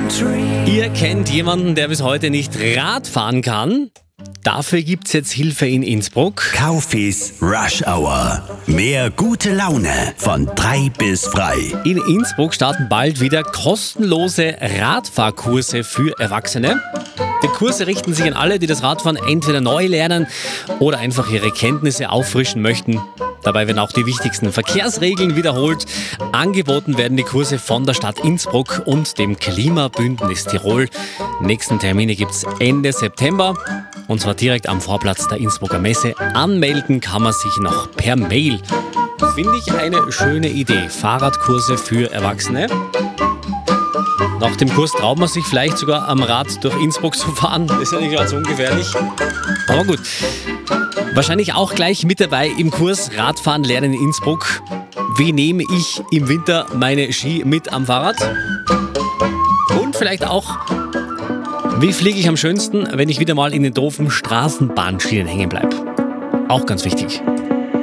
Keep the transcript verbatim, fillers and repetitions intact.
Ihr kennt jemanden, der bis heute nicht Rad fahren kann? Dafür gibt's jetzt Hilfe in Innsbruck. Kaufis Rush Hour. Mehr gute Laune von drei bis frei. In Innsbruck starten bald wieder kostenlose Radfahrkurse für Erwachsene. Die Kurse richten sich an alle, die das Radfahren entweder neu lernen oder einfach ihre Kenntnisse auffrischen möchten. Dabei werden auch die wichtigsten Verkehrsregeln wiederholt. Angeboten werden die Kurse von der Stadt Innsbruck und dem Klimabündnis Tirol. Nächsten Termine gibt's Ende September. Und zwar direkt am Vorplatz der Innsbrucker Messe. Anmelden kann man sich noch per Mail. Finde ich eine schöne Idee. Fahrradkurse für Erwachsene. Nach dem Kurs traut man sich vielleicht sogar am Rad durch Innsbruck zu fahren. Das ist ja nicht ganz ungefährlich. Aber gut. Wahrscheinlich auch gleich mit dabei im Kurs Radfahren lernen in Innsbruck. Wie nehme ich im Winter meine Ski mit am Fahrrad? Und vielleicht auch, wie fliege ich am schönsten, wenn ich wieder mal in den doofen Straßenbahnschienen hängen bleibe? Auch ganz wichtig.